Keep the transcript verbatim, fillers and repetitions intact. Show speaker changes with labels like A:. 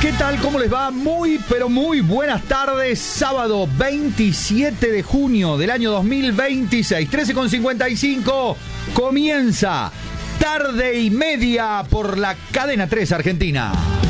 A: ¿Qué tal? ¿Cómo les va? Muy, pero muy buenas tardes. Sábado veintisiete de junio del año dos mil veintiséis, trece con cincuenta y cinco. Comienza Tarde y Media por la Cadena tres Argentina.